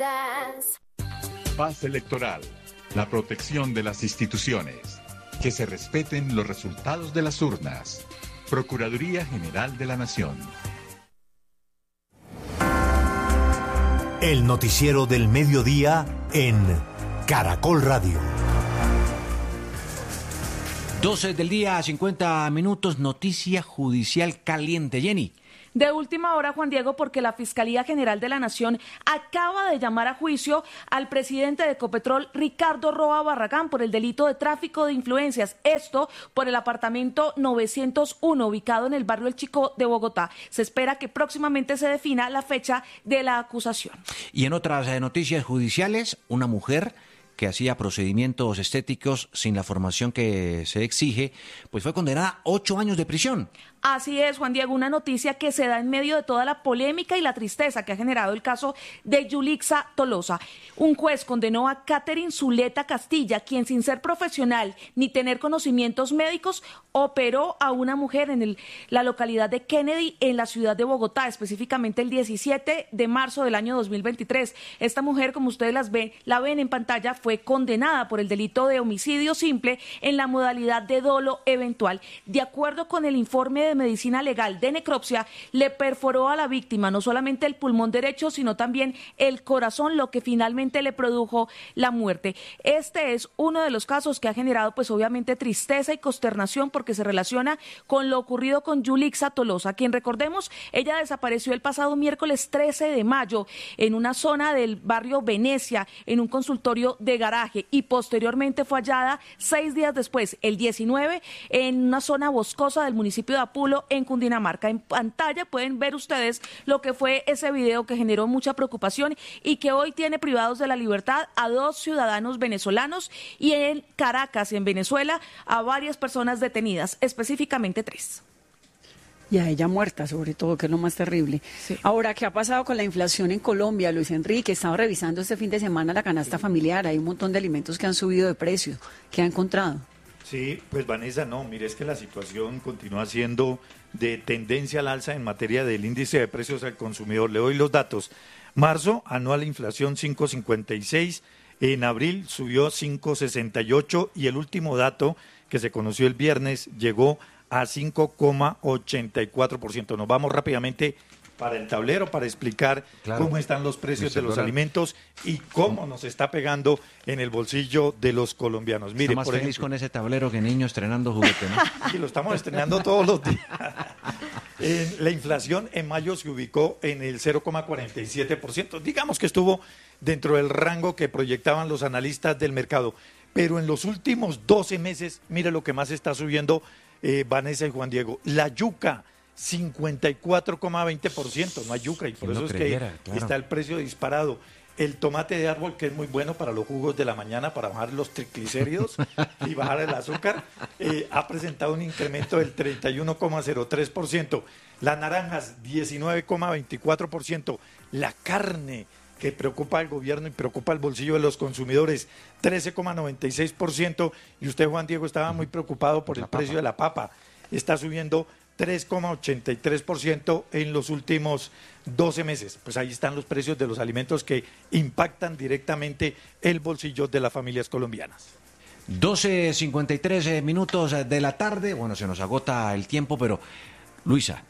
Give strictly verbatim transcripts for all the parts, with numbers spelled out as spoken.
Paz electoral, la protección de las instituciones, que se respeten los resultados de las urnas. Procuraduría General de la Nación. El noticiero del mediodía en Caracol Radio. doce del día, cincuenta minutos, noticia judicial caliente. Jenny. De última hora, Juan Diego, porque la Fiscalía General de la Nación acaba de llamar a juicio al presidente de Ecopetrol, Ricardo Roa Barragán, por el delito de tráfico de influencias. Esto por el apartamento novecientos uno, ubicado en el barrio El Chicó de Bogotá. Se espera que próximamente se defina la fecha de la acusación. Y en otras eh, noticias judiciales, una mujer que hacía procedimientos estéticos sin la formación que se exige, pues fue condenada a ocho años de prisión. Así es, Juan Diego, una noticia que se da en medio de toda la polémica y la tristeza que ha generado el caso de Yulixa Tolosa. Un juez condenó a Catherine Zuleta Castilla, quien sin ser profesional ni tener conocimientos médicos, operó a una mujer en el, la localidad de Kennedy, en la ciudad de Bogotá, específicamente el diecisiete de marzo del año dos mil veintitrés. Esta mujer, como ustedes las ven, la ven en pantalla, fue condenada por el delito de homicidio simple en la modalidad de dolo eventual. De acuerdo con el informe de de medicina legal de necropsia, le perforó a la víctima no solamente el pulmón derecho, sino también el corazón, lo que finalmente le produjo la muerte. Este es uno de los casos que ha generado, pues obviamente, tristeza y consternación, porque se relaciona con lo ocurrido con Yulixa Tolosa, quien, recordemos, ella desapareció el pasado miércoles trece de mayo en una zona del barrio Venecia, en un consultorio de garaje, y posteriormente fue hallada seis días después, el diecinueve, en una zona boscosa del municipio de Apulo, en Cundinamarca. En pantalla pueden ver ustedes lo que fue ese video que generó mucha preocupación y que hoy tiene privados de la libertad a dos ciudadanos venezolanos, y en Caracas, en Venezuela, a varias personas detenidas, específicamente tres. Y a ella muerta, sobre todo, que es lo más terrible. Sí. Ahora, ¿qué ha pasado con la inflación en Colombia, Luis Enrique? Estaba revisando este fin de semana la canasta familiar. Hay un montón de alimentos que han subido de precio. ¿Qué ha encontrado? Sí, pues Vanessa, no, mire, es que la situación continúa siendo de tendencia al alza en materia del índice de precios al consumidor. Le doy los datos. Marzo, anual inflación cinco coma cincuenta y seis, en abril subió cinco coma sesenta y ocho y el último dato que se conoció el viernes llegó a cinco coma ochenta y cuatro por ciento. Nos vamos rápidamente para el tablero para explicar claro. cómo están los precios de los alimentos y cómo nos está pegando en el bolsillo de los colombianos. Mire, está más por feliz ejemplo, con ese tablero que niño estrenando juguete, ¿no? Sí, lo estamos estrenando todos los días. Eh, la inflación en mayo se ubicó en el cero coma cuarenta y siete por ciento. Digamos que estuvo dentro del rango que proyectaban los analistas del mercado. Pero en los últimos doce meses, mire lo que más está subiendo, eh, Vanessa y Juan Diego. La yuca, cincuenta y cuatro coma veinte por ciento, no hay yuca, y por eso es que claro. está el precio disparado. El tomate de árbol, que es muy bueno para los jugos de la mañana, para bajar los triglicéridos y bajar el azúcar, eh, ha presentado un incremento del treinta y uno coma cero tres por ciento. Las naranjas, diecinueve coma veinticuatro por ciento. La carne, que preocupa al gobierno y preocupa el bolsillo de los consumidores, trece coma noventa y seis por ciento. Y usted, Juan Diego, estaba muy preocupado por el precio de la papa. Está subiendo tres coma ochenta y tres por ciento en los últimos doce meses. Pues ahí están los precios de los alimentos que impactan directamente el bolsillo de las familias colombianas. doce cincuenta y tres minutos de la tarde. Bueno, se nos agota el tiempo, pero Luisa,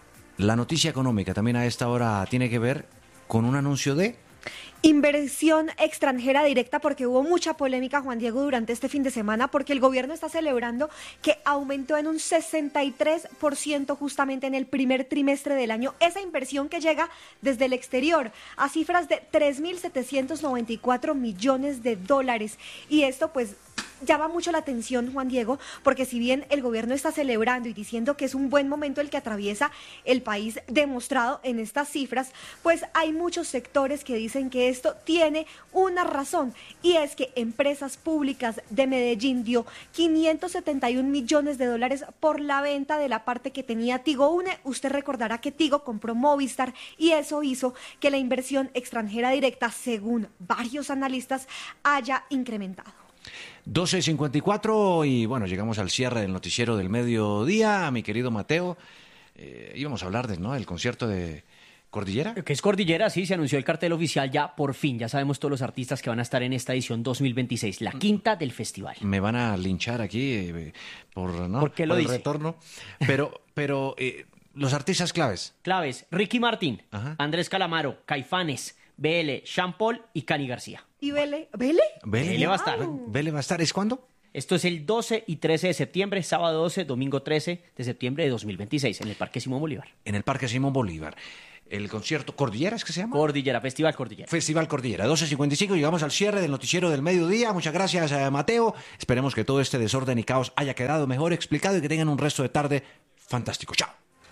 la noticia económica también a esta hora tiene que ver con un anuncio de inversión extranjera directa, porque hubo mucha polémica, Juan Diego, durante este fin de semana, porque el gobierno está celebrando que aumentó en un sesenta y tres por ciento justamente en el primer trimestre del año esa inversión que llega desde el exterior a cifras de tres mil setecientos noventa y cuatro millones de dólares. Y esto pues llama mucho la atención, Juan Diego, porque si bien el gobierno está celebrando y diciendo que es un buen momento el que atraviesa el país, demostrado en estas cifras, pues hay muchos sectores que dicen que esto tiene una razón, y es que Empresas Públicas de Medellín dio quinientos setenta y un millones de dólares por la venta de la parte que tenía Tigo Une. Usted recordará que Tigo compró Movistar y eso hizo que la inversión extranjera directa, según varios analistas, haya incrementado. doce cincuenta y cuatro y bueno, llegamos al cierre del noticiero del mediodía. Mi querido Mateo, eh, íbamos a hablar del, ¿no? del concierto de ¿Cordillera? Que es Cordillera, sí, se anunció el cartel oficial ya, por fin, ya sabemos todos los artistas que van a estar en esta edición dos mil veintiséis, la quinta del festival. Me van a linchar aquí eh, por, ¿no? ¿Por qué lo por el dice? retorno, pero, pero eh, los artistas claves. Claves, Ricky Martin, Ajá. Andrés Calamaro, Caifanes, B L, Sean Paul y Cani García. ¿Y Vele? ¿Vele? Vele va a estar. ¿Vele va a estar? ¿Es cuándo? Esto es el doce y trece de septiembre, sábado doce, domingo trece de septiembre de dos mil veintiséis, en el Parque Simón Bolívar. En el Parque Simón Bolívar. El concierto Cordillera, ¿es que se llama? Cordillera, Festival Cordillera. Festival Cordillera, doce cincuenta y cinco, llegamos al cierre del noticiero del mediodía. Muchas gracias, eh, Mateo. Esperemos que todo este desorden y caos haya quedado mejor explicado y que tengan un resto de tarde fantástico. Chao.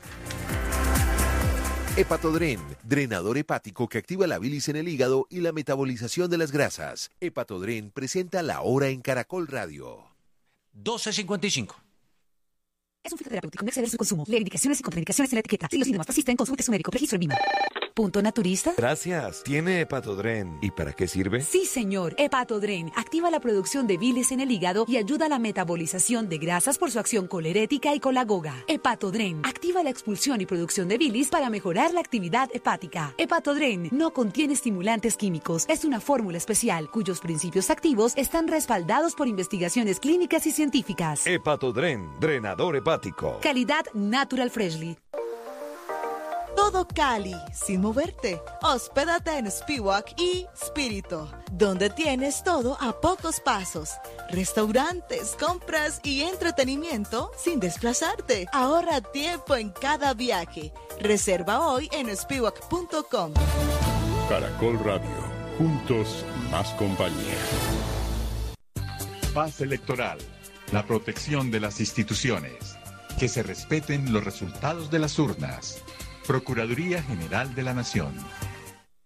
Hepatodren, drenador hepático que activa la bilis en el hígado y la metabolización de las grasas. Hepatodren presenta La Hora en Caracol Radio. doce cincuenta y cinco. Es un fitoterapéutico, no exceder su consumo. Lee indicaciones y contraindicaciones en la etiqueta. Si los síntomas persisten, consulte a su médico. Registro en Vima. ¿Punto naturista? Gracias. ¿Tiene Hepatodren? ¿Y para qué sirve? Sí, señor. Hepatodren activa la producción de bilis en el hígado y ayuda a la metabolización de grasas por su acción colerética y colagoga. Hepatodren activa la expulsión y producción de bilis para mejorar la actividad hepática. Hepatodren no contiene estimulantes químicos. Es una fórmula especial cuyos principios activos están respaldados por investigaciones clínicas y científicas. Hepatodren, drenador hepático. Calidad Natural Freshly. Todo Cali, sin moverte. Hospédate en Spiwak y Spirito, donde tienes todo a pocos pasos. Restaurantes, compras y entretenimiento sin desplazarte. Ahorra tiempo en cada viaje. Reserva hoy en spiwak punto com. Caracol Radio, juntos más compañía. Paz electoral, la protección de las instituciones, que se respeten los resultados de las urnas. Procuraduría General de la Nación.